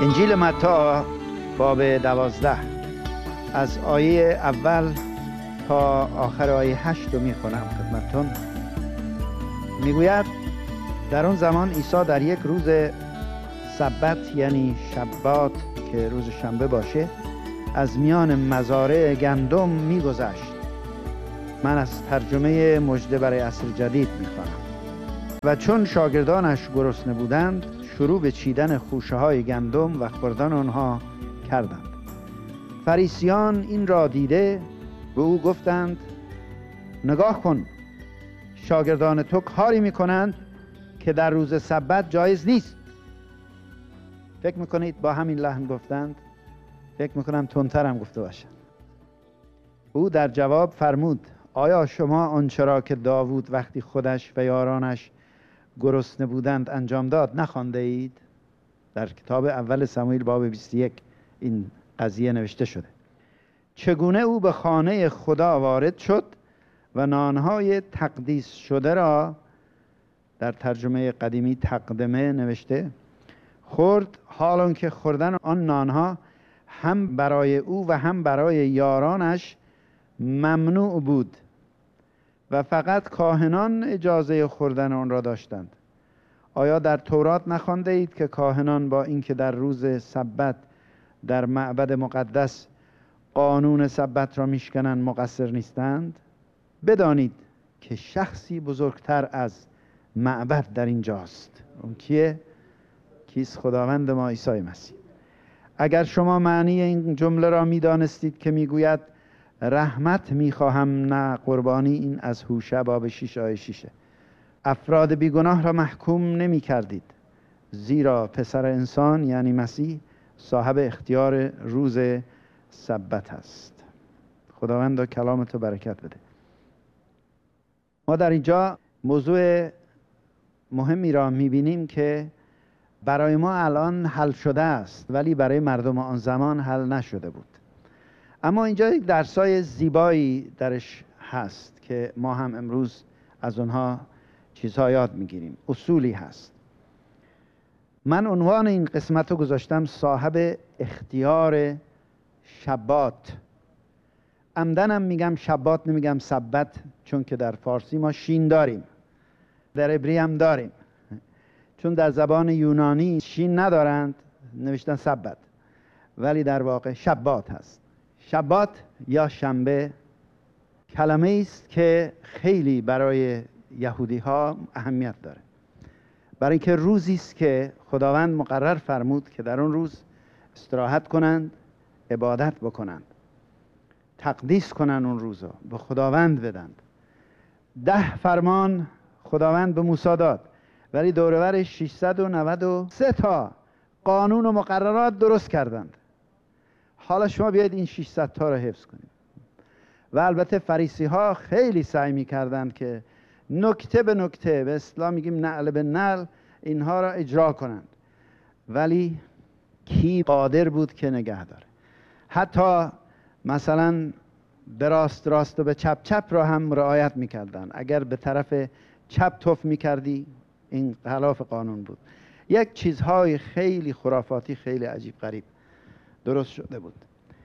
انجیل متی باب 12 از آیه اول تا آخر آیه 8 رو میخونم خدمتتون. میگوید در اون زمان عیسی در یک روز سبت یعنی شبات که روز شنبه باشه از میان مزارع گندم میگذشت. من از ترجمه مژده برای عصر جدید میخوانم. و چون شاگردانش گرسنه بودند شروع به چیدن خوشه های گندم و خوردن آنها کردند. فریسیان این را دیده به او گفتند نگاه کن، شاگردان تو کاری میکنند که در روز سبت جایز نیست. فکر میکنید با همین لحن گفتند؟ فکر میکنم تندتر هم گفته باشند. او در جواب فرمود آیا شما آنچه را که داوود وقتی خودش و یارانش گرسنه بودند انجام داد نخوانده اید؟ در کتاب اول سموئیل باب 21 این قضیه نوشته شده. چگونه او به خانه خدا وارد شد و نانهای تقدیس شده را، در ترجمه قدیمی تقدمه نوشته، خورد، حالان که خوردن آن نانها هم برای او و هم برای یارانش ممنوع بود و فقط کاهنان اجازه خوردن آن را داشتند. آیا در تورات نخوانده اید که کاهنان با اینکه در روز سبت در معبد مقدس قانون سبت را میشکنند مقصر نیستند؟ بدانید که شخصی بزرگتر از معبد در اینجاست. اون کیه؟ کیست؟ خداوند ما عیسی مسیح. اگر شما معنی این جمله را میدانستید که میگوید رحمت میخواهم نه قربانی، این از هوشع باب 6 آیه 6. افراد بیگناه را محکوم نمی کردید، زیرا پسر انسان یعنی مسیح صاحب اختیار روز سبت است. خداوند کلامتو برکت بده. ما در اینجا موضوع مهمی را میبینیم که برای ما الان حل شده است ولی برای مردم آن زمان حل نشده بود. اما اینجا یک درسای زیبایی درش هست که ما هم امروز از اونها چیزها یاد میگیریم. اصولی هست. من عنوان این قسمت رو گذاشتم صاحب اختیار شبات. عمدنم میگم شبات نمیگم سبت، چون که در فارسی ما شین داریم، در عبری هم داریم. چون در زبان یونانی شین ندارند نوشتن سبت، ولی در واقع شبات هست. شبات یا شنبه کلمه است که خیلی برای یهودی ها اهمیت داره، برای اینکه روزی است که خداوند مقرر فرمود که در اون روز استراحت کنند، عبادت بکنند، تقدیس کنند، اون روزو به خداوند بدند. 10 فرمان خداوند به موسی داد، ولی دورور 693 تا قانون و مقررات درست کردند. حالا شما بیاید این 600 تا رو حفظ کنید. و البته فریسی ها خیلی سعی می‌کردند که نکته به نکته، به اصطلاح میگیم نعل به نعل، اینها را اجرا کنند. ولی کی قادر بود که نگه داره؟ حتی مثلا به راست راست و به چپ چپ را هم رعایت می‌کردند. اگر به طرف چپ توف می‌کردی این خلاف قانون بود. یک چیزهای خیلی خرافاتی، خیلی عجیب غریب درست شده بود.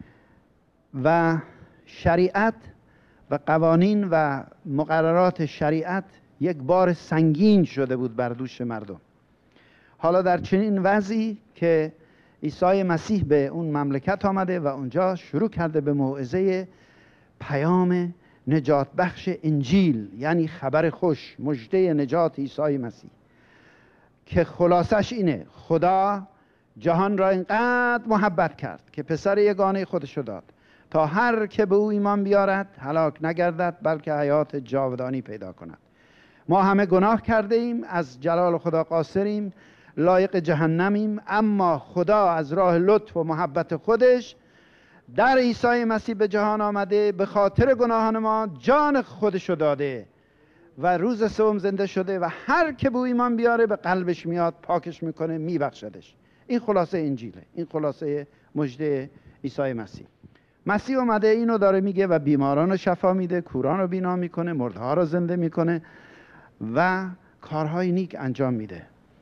و شریعت و قوانین و مقررات شریعت یک بار سنگین شده بود بر دوش مردم. حالا در چنین وضعی که عیسی مسیح به اون مملکت آمده و اونجا شروع کرده به موعظه پیام نجات بخش انجیل، یعنی خبر خوش، مژده نجات عیسی مسیح، که خلاصش اینه: خدا جهان را اینقدر محبت کرد که پسر یگانه خودش رو داد تا هر که به او ایمان بیارد هلاک نگردد بلکه حیات جاودانی پیدا کند. ما همه گناه کرده ایم، از جلال خدا قاصریم، لایق جهنمیم، اما خدا از راه لطف و محبت خودش در عیسی مسیح به جهان آمده، به خاطر گناهان ما جان خودشو داده و روز سوم زنده شده و هر که به او ایمان بیاره به قلبش میاد، پاکش میکنه، میبخشدش. این خلاصه انجیله، این خلاصه مژده عیسی مسیح. مسیح اومده اینو داره میگه و بیماران رو شفا میده، کوران رو بینا میکنه، مرده‌ها رو زنده میکنه و کارهای نیک انجام میده.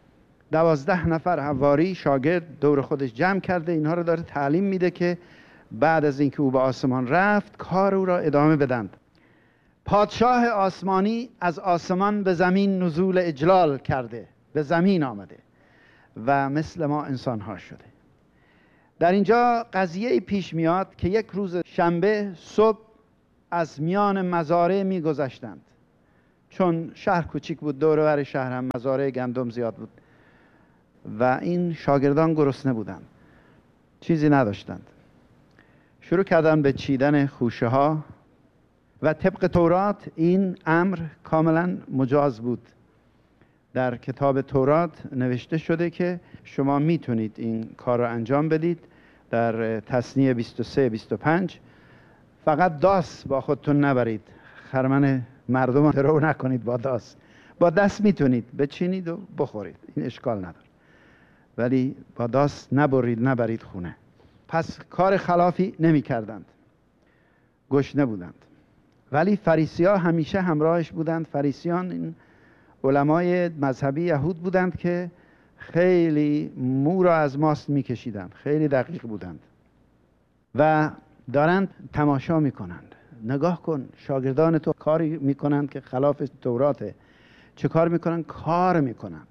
12 نفر حواری شاگرد دور خودش جمع کرده، اینها رو داره تعلیم میده که بعد از اینکه او به آسمان رفت کار او را ادامه بدند. پادشاه آسمانی از آسمان به زمین نزول اجلال کرده، به زمین آمده و مثل ما انسان ها شده. در اینجا قضیه پیش میاد که یک روز شنبه صبح از میان مزارع میگذشتند، چون شهر کوچیک بود، دور و بر شهر هم مزارع گندم زیاد بود و این شاگردان گرسنه بودند، چیزی نداشتند. شروع کردن به چیدن خوشه ها و طبق تورات این امر کاملا مجاز بود. در کتاب تورات نوشته شده که شما میتونید این کار را انجام بدید. در تثنیه 23-25 فقط داس با خودتون نبرید، خرمن مردم رو نکنید با داس. با دست میتونید بچینید و بخورید، این اشکال نداره، ولی با داس نبرید خونه. پس کار خلافی نمی کردند، گشنه بودند. ولی فریسی‌ها همیشه همراهش بودند. فریسیان این علمای مذهبی یهود بودند که خیلی مو را از ماست میکشیدند، خیلی دقیق بودند و دارند تماشا میکنند. نگاه کن شاگردان تو کاری میکنند که خلاف توراته. چه کار میکنند؟ کار میکنند.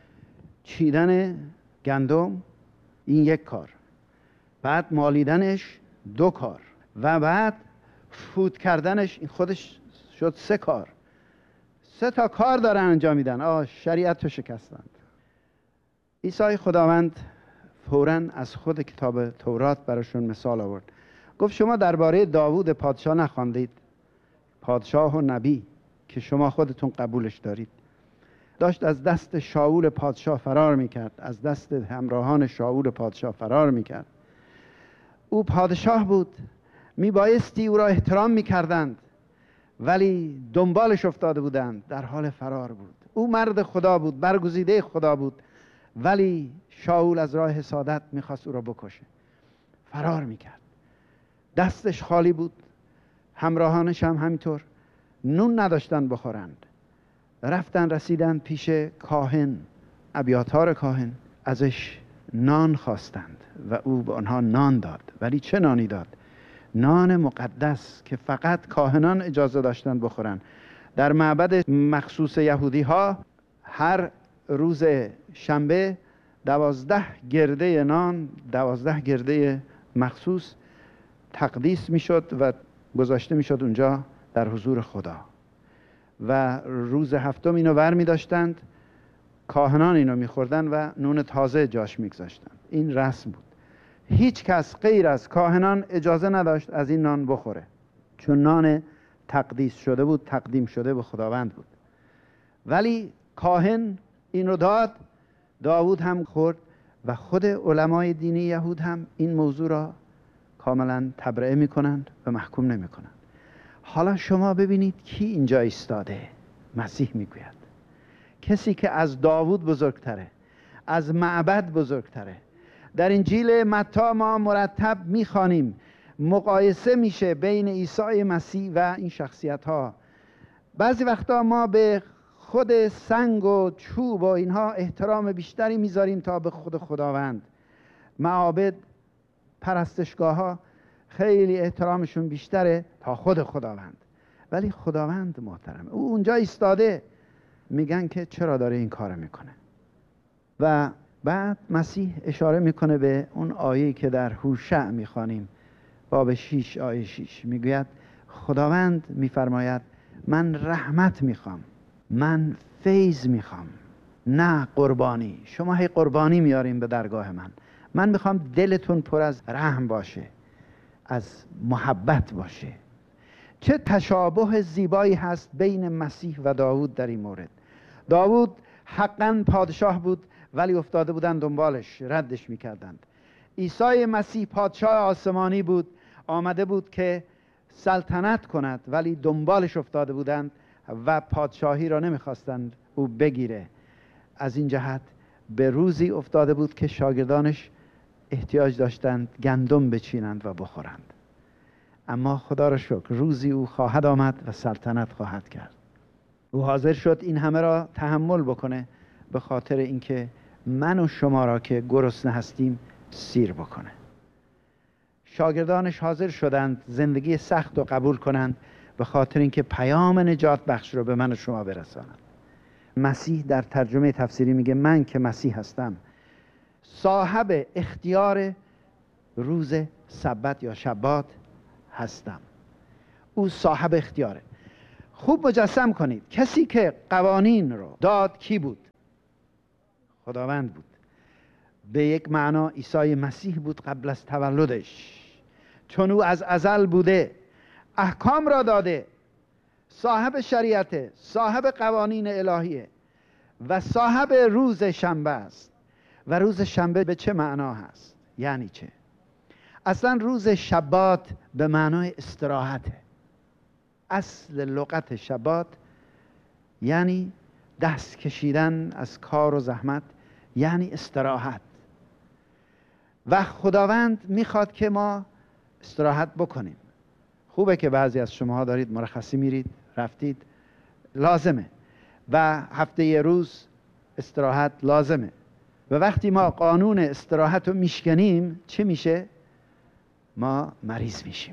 چیدن گندم این یک کار، بعد مالیدنش 2 کار و بعد فوت کردنش این خودش شد 3 کار. 3 تا کار دارن انجام میدن. شریعت رو شکستند. عیسی خداوند فوراً از خود کتاب تورات براشون مثال آورد. گفت شما درباره داوود پادشاه نخواندید؟ پادشاه و نبی که شما خودتون قبولش دارید. داشت از دست شاول پادشاه فرار میکرد، از دست همراهان شاول پادشاه فرار میکرد. او پادشاه بود، میبایستی او را احترام میکردند، ولی دنبالش افتاده بودند، در حال فرار بود. او مرد خدا بود، برگزیده خدا بود، ولی شاول از راه حسادت میخواست او را بکشه، فرار میکرد. دستش خالی بود، همراهانش هم همینطور. نون نداشتن بخورند. رفتن رسیدن پیش کاهن، ابیاتار کاهن، ازش نان خواستند و او به آنها نان داد. ولی چه نانی داد؟ نان مقدس که فقط کاهنان اجازه داشتن بخورن. در معبد مخصوص یهودی ها هر روز شنبه 12 گرده نان، 12 گرده مخصوص تقدیس میشد و گذاشته میشد اونجا در حضور خدا و روز هفتم اینو ور می داشتند، کاهنان اینو میخوردن و نون تازه جاش میگذاشتن. این رسم بود. هیچ کس غیر از کاهنان اجازه نداشت از این نان بخوره، چون نان تقدیس شده بود، تقدیم شده به خداوند بود. ولی کاهن این رو داد، داوود هم خورد و خود علمای دینی یهود هم این موضوع را کاملا تبرئه میکنند و محکوم نمیکنند. حالا شما ببینید کی اینجا ایستاده. مسیح میگوید کسی که از داوود بزرگتره، از معبد بزرگتره. در انجیل متی ما مرتب میخوانیم، مقایسه میشه بین عیسی مسیح و این شخصیت ها. بعضی وقتا ما به خود سنگ و چوب و اینها احترام بیشتری میذاریم تا به خود خداوند. معابد، پرستشگاه ها خیلی احترامشون بیشتره تا خود خداوند. ولی خداوند محترمه، او اونجا ایستاده. میگن که چرا داره این کار میکنه؟ و بعد مسیح اشاره میکنه به اون آیه‌ای که در هوشع میخوانیم، باب 6 آیه 6 میگوید خداوند میفرماید من رحمت میخوام، من فیض میخوام، نه قربانی. شما هی قربانی میاریم به درگاه من میخوام دلتون پر از رحم باشه، از محبت باشه. چه تشابه زیبایی هست بین مسیح و داوود در این مورد. داوود حقاً پادشاه بود، ولی افتاده بودن دنبالش، ردش میکردند. عیسی مسیح پادشاه آسمانی بود، آمده بود که سلطنت کند، ولی دنبالش افتاده بودند و پادشاهی را نمیخواستند او بگیره. از این جهت به روزی افتاده بود که شاگردانش احتیاج داشتند گندم بچینند و بخورند. اما خدا را شکر روزی او خواهد آمد و سلطنت خواهد کرد. او حاضر شد این همه را تحمل بکنه به خاطر اینکه من و شما را که گرسنه هستیم سیر بکنه. شاگردانش حاضر شدند زندگی سخت رو قبول کنند به خاطر اینکه پیام نجات بخش رو به من و شما برسانند. مسیح در ترجمه تفسیری میگه من که مسیح هستم صاحب اختیار روز سبت یا شبات هستم. او صاحب اختیاره. خوب مجسم کنید کسی که قوانین رو داد کی بود؟ خداوند بود. به یک معنا عیسی مسیح بود قبل از تولدش، چون او از ازل بوده، احکام را داده، صاحب شریعته، صاحب قوانین الهیه و صاحب روز شنبه است. و روز شنبه به چه معنا هست؟ یعنی چه؟ اصلا روز شبات به معنای استراحته. اصل لغت شبات یعنی دست کشیدن از کار و زحمت، یعنی استراحت. و خداوند میخواد که ما استراحت بکنیم. خوبه که بعضی از شماها دارید مرخصی میرید، رفتید، لازمه. و هفته یه روز استراحت لازمه. و وقتی ما قانون استراحت رو میشکنیم چه میشه؟ ما مریض میشیم.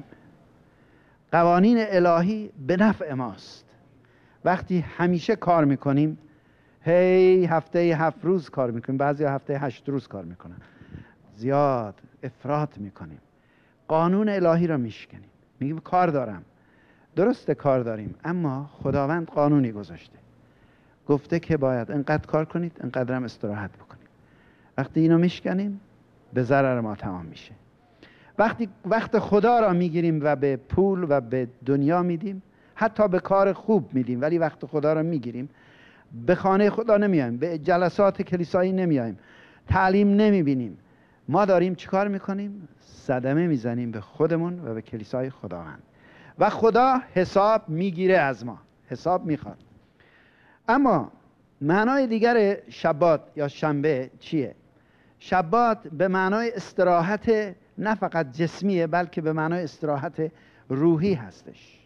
قوانین الهی به نفع ماست. وقتی همیشه کار میکنیم، هفته 7 روز کار میکنیم، بعضی هفته 8 روز کار میکنن، زیاد افراط میکنیم، قانون الهی را میشکنیم. میگیم کار دارم. درسته کار داریم، اما خداوند قانونی گذاشته، گفته که باید انقدر کار کنید، انقدر هم استراحت بکنید. وقتی اینو میشکنیم به ضرر ما تمام میشه. وقتی وقت خدا را میگیریم و به پول و به دنیا میدیم، حتی به کار خوب میدیم، ولی وقت خدا را میگیریم، به خانه خدا نمیایم، به جلسات کلیسایی نمیایم، تعلیم نمیبینیم، ما داریم چیکار میکنیم؟ صدمه میزنیم به خودمون و به کلیسای خداوند. و خدا حساب میگیره از ما، حساب میخواد. اما معنای دیگر شبات یا شنبه چیه؟ شبات به معنای استراحت نه فقط جسمیه، بلکه به معنای استراحت روحی هستش.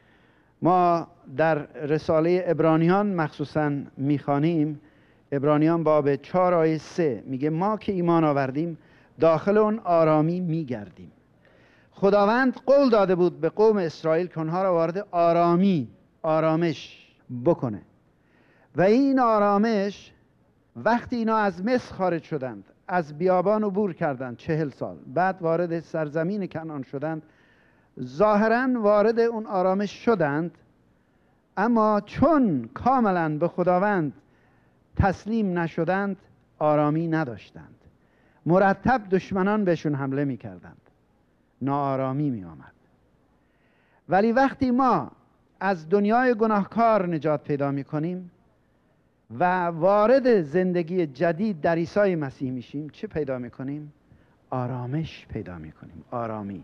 ما در رساله عبرانیان مخصوصاً میخوانیم، عبرانیان باب 4 آیه 3 میگه ما که ایمان آوردیم داخل اون آرامی میگردیم. خداوند قول داده بود به قوم اسرائیل که اونها را وارد آرامش بکنه. و این آرامش وقتی اینا از مصر خارج شدند، از بیابان عبور کردند 40 سال، بعد وارد سرزمین کنعان شدند، ظاهراً وارد اون آرامش شدند، اما چون کاملاً به خداوند تسلیم نشدند آرامی نداشتند. مرتب دشمنان بهشون حمله می کردند، ناآرامی می آمد. ولی وقتی ما از دنیای گناهکار نجات پیدا می کنیم و وارد زندگی جدید در عیسی مسیح میشیم، چه پیدا می کنیم؟ آرامش پیدا می کنیم، آرامی.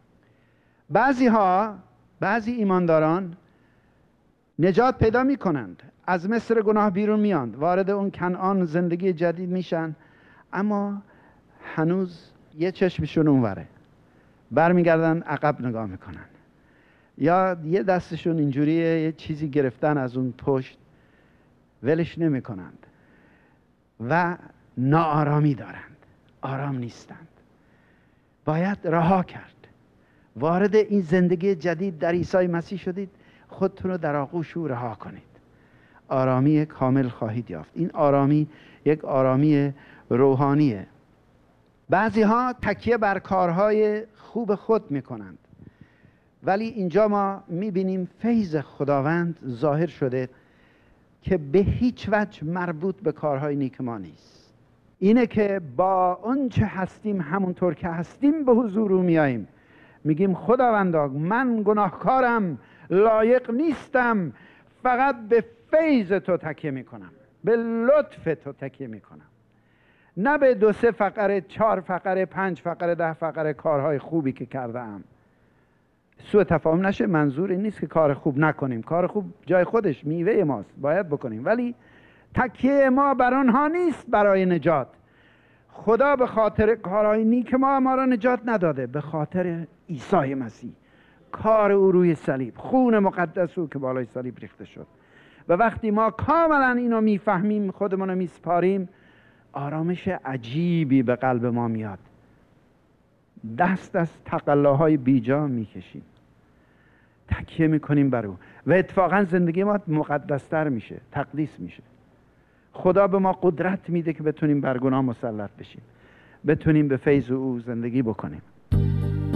بعضی ایمانداران نجات پیدا می کنند، از مصر گناه بیرون میاند، وارد اون کنعان زندگی جدید میشن، اما هنوز یه چشمشون اونوره، برمیگردن عقب نگاه میکنن، یا یه دستشون اینجوریه، یه چیزی گرفتن از اون پشت، ولش نمیکنند و ناآرامی دارند، آرام نیستند. باید رها کرد. وارد این زندگی جدید در عیسی مسیح شدید، خودتون رو در آغوش او رها کنید، آرامی کامل خواهید یافت. این آرامی یک آرامی روحانیه. بعضی ها تکیه بر کارهای خوب خود میکنند، ولی اینجا ما میبینیم فیض خداوند ظاهر شده که به هیچ وجه مربوط به کارهای نیک ما نیست. اینه که با اون چه هستیم همونطور که هستیم به حضور او میاییم، میگیم خداوندا من گناهکارم، لایق نیستم، فقط به فیض تو تکیه میکنم، به لطف تو تکیه میکنم، نه به 2-3 فقره، 4 فقره، 5 فقره، 10 فقره کارهای خوبی که کردم. سوء تفاهم نشه، منظور این نیست که کار خوب نکنیم، کار خوب جای خودش، میوه ماست، باید بکنیم، ولی تکیه ما بر آنها نیست برای نجات. خدا به خاطر کارهای نیک ما را نجات نداده، به خاطر عیسی مسیح، کار او روی صلیب، خون مقدس او که بالای صلیب ریخته شد. و وقتی ما کاملا اینو میفهمیم، خودمون رو میسپاریم، آرامش عجیبی به قلب ما میاد. دست از تقلاهای بیجا میکشیم، تکیه میکنیم بر او و اتفاقا زندگی ما مقدستر میشه، تقدیس میشه. خدا به ما قدرت میده که بتونیم بر گناه مسلط بشیم، بتونیم به فیض او زندگی بکنیم.